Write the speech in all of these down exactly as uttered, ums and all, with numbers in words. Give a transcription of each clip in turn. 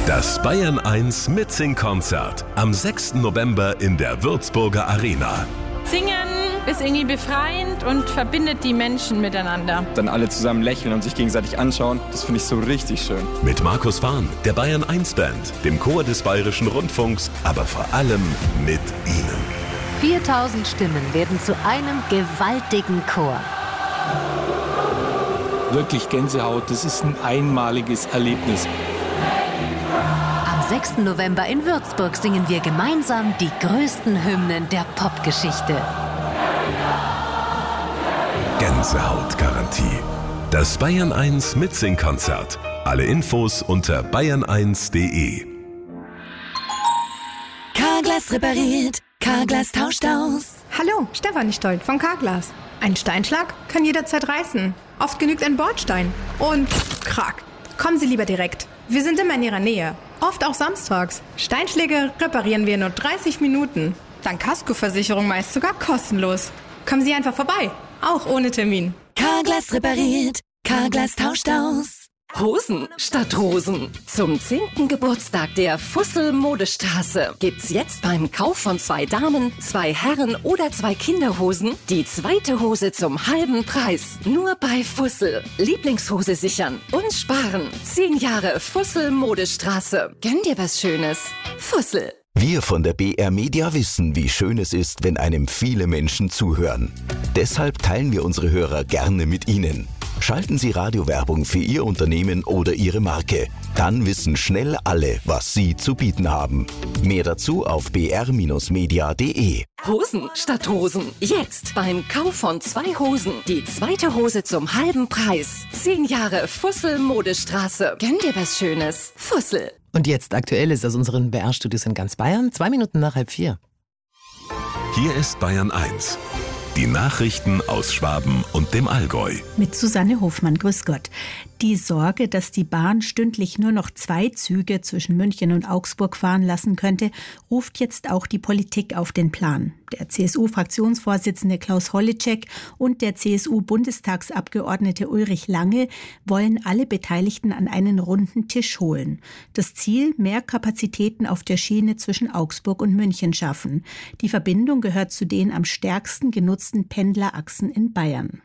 Das Bayern eins Mitsing-Konzert am sechsten November in der Würzburger Arena. Singen ist irgendwie befreiend und verbindet die Menschen miteinander. Dann alle zusammen lächeln und sich gegenseitig anschauen, das finde ich so richtig schön. Mit Markus Fahn, der Bayern eins Band, dem Chor des Bayerischen Rundfunks, aber vor allem mit Ihnen. viertausend Stimmen werden zu einem gewaltigen Chor. Wirklich Gänsehaut, das ist ein einmaliges Erlebnis. Am sechsten November in Würzburg singen wir gemeinsam die größten Hymnen der Popgeschichte. Gänsehautgarantie. Das Bayern eins Mitsing-Konzert. Alle Infos unter bayern eins punkt de. Carglass repariert, Carglass tauscht aus. Hallo, Stefanie Stolt von Carglass. Ein Steinschlag kann jederzeit reißen. Oft genügt ein Bordstein. Und krack. Kommen Sie lieber direkt. Wir sind immer in Ihrer Nähe. Oft auch samstags. Steinschläge reparieren wir in nur dreißig Minuten. Dank Kaskoversicherung meist sogar kostenlos. Kommen Sie einfach vorbei. Auch ohne Termin. Carglass repariert, Carglass tauscht aus. Hosen statt Rosen. Zum zehnten Geburtstag der Fussel Modestraße gibt's jetzt beim Kauf von zwei Damen, zwei Herren oder zwei Kinderhosen die zweite Hose zum halben Preis. Nur bei Fussel. Lieblingshose sichern und sparen. Zehn Jahre Fussel Modestraße. Gönn dir was Schönes. Fussel. Wir von der B R Media wissen, wie schön es ist, wenn einem viele Menschen zuhören. Deshalb teilen wir unsere Hörer gerne mit Ihnen. Schalten Sie Radiowerbung für Ihr Unternehmen oder Ihre Marke. Dann wissen schnell alle, was Sie zu bieten haben. Mehr dazu auf b r Bindestrich media punkt de. Hosen statt Rosen. Jetzt beim Kauf von zwei Hosen die zweite Hose zum halben Preis. Zehn Jahre Fussel Modestraße. Gönn dir was Schönes. Fussel. Und jetzt Aktuelles aus unseren B R-Studios in ganz Bayern. Zwei Minuten nach halb vier. Hier ist Bayern eins. Die Nachrichten aus Schwaben und dem Allgäu. Mit Susanne Hofmann, grüß Gott. Die Sorge, dass die Bahn stündlich nur noch zwei Züge zwischen München und Augsburg fahren lassen könnte, ruft jetzt auch die Politik auf den Plan. Der C S U-Fraktionsvorsitzende Klaus Holleczek und der C S U-Bundestagsabgeordnete Ulrich Lange wollen alle Beteiligten an einen runden Tisch holen. Das Ziel, mehr Kapazitäten auf der Schiene zwischen Augsburg und München schaffen. Die Verbindung gehört zu den am stärksten genutzten Pendlerachsen in Bayern.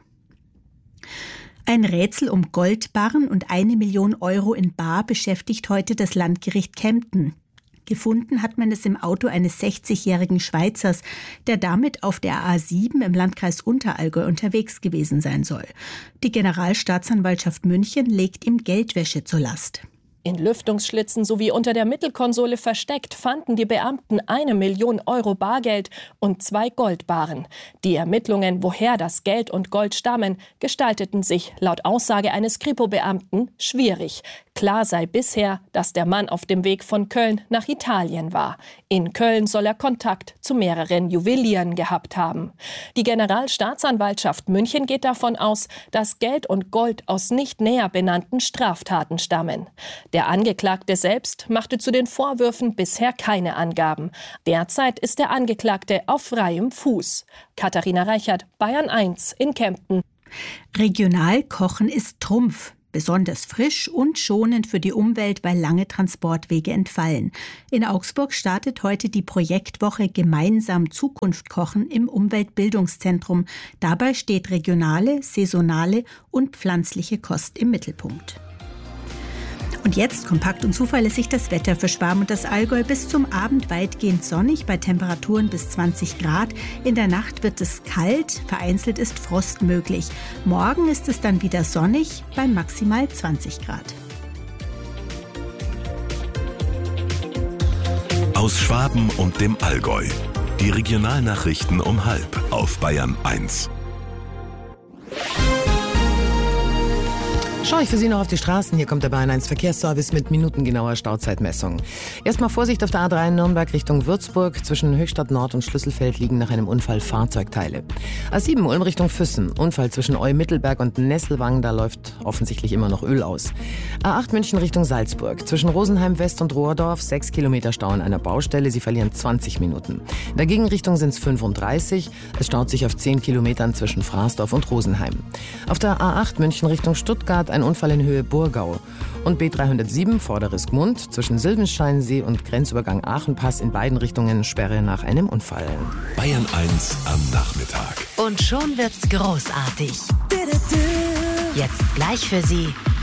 Ein Rätsel um Goldbarren und eine Million Euro in bar beschäftigt heute das Landgericht Kempten. Gefunden hat man es im Auto eines sechzigjährigen Schweizers, der damit auf der A sieben im Landkreis Unterallgäu unterwegs gewesen sein soll. Die Generalstaatsanwaltschaft München legt ihm Geldwäsche zur Last. In Lüftungsschlitzen sowie unter der Mittelkonsole versteckt fanden die Beamten eine Million Euro Bargeld und zwei Goldbarren. Die Ermittlungen, woher das Geld und Gold stammen, gestalteten sich laut Aussage eines Kripo-Beamten schwierig. Klar sei bisher, dass der Mann auf dem Weg von Köln nach Italien war. In Köln soll er Kontakt zu mehreren Juwelieren gehabt haben. Die Generalstaatsanwaltschaft München geht davon aus, dass Geld und Gold aus nicht näher benannten Straftaten stammen. Der Angeklagte selbst machte zu den Vorwürfen bisher keine Angaben. Derzeit ist der Angeklagte auf freiem Fuß. Katharina Reichert, Bayern eins in Kempten. Regional kochen ist Trumpf. Besonders frisch und schonend für die Umwelt, weil lange Transportwege entfallen. In Augsburg startet heute die Projektwoche Gemeinsam Zukunft kochen im Umweltbildungszentrum. Dabei steht regionale, saisonale und pflanzliche Kost im Mittelpunkt. Und jetzt kompakt und zuverlässig das Wetter für Schwaben und das Allgäu. Bis zum Abend weitgehend sonnig, bei Temperaturen bis zwanzig Grad. In der Nacht wird es kalt, vereinzelt ist Frost möglich. Morgen ist es dann wieder sonnig, bei maximal zwanzig Grad. Aus Schwaben und dem Allgäu. Die Regionalnachrichten um halb auf Bayern eins. Schaue ich für Sie noch auf die Straßen. Hier kommt der Bayern eins Verkehrsservice mit minutengenauer Stauzeitmessung. Erstmal Vorsicht auf der A drei in Nürnberg Richtung Würzburg. Zwischen Höchstadt Nord und Schlüsselfeld liegen nach einem Unfall Fahrzeugteile. A sieben Ulm Richtung Füssen. Unfall zwischen Eu-Mittelberg und Nesselwang. Da läuft offensichtlich immer noch Öl aus. A acht München Richtung Salzburg. Zwischen Rosenheim West und Rohrdorf. Sechs Kilometer Stau an einer Baustelle. Sie verlieren zwanzig Minuten. In der Gegenrichtung sind es fünfunddreißig. Es staut sich auf zehn Kilometern zwischen Fraßdorf und Rosenheim. Auf der A acht München Richtung Stuttgart ein Unfall in Höhe Burgau. Und B dreihundertsieben Vorderes Gmund zwischen Silbensteinsee und Grenzübergang Aachenpass in beiden Richtungen Sperre nach einem Unfall. Bayern eins am Nachmittag. Und schon wird's großartig. Jetzt gleich für Sie